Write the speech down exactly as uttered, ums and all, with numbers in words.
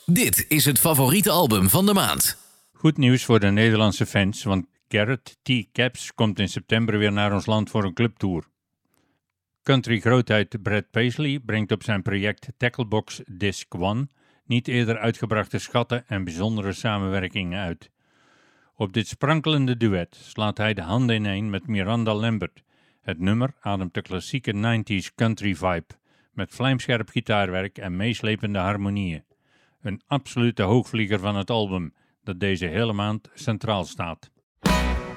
Dit is het favoriete album van de maand. Goed nieuws voor de Nederlandse fans, want Garrett T. Capps komt in september weer naar ons land voor een clubtour. Country-grootheid Brad Paisley brengt op zijn project Tacklebox Disc one niet eerder uitgebrachte schatten en bijzondere samenwerkingen uit. Op dit sprankelende duet slaat hij de handen ineen met Miranda Lambert. Het nummer ademt de klassieke nineties country vibe, met vlijmscherp gitaarwerk en meeslepende harmonieën. Een absolute hoogvlieger van het album, dat deze hele maand centraal staat.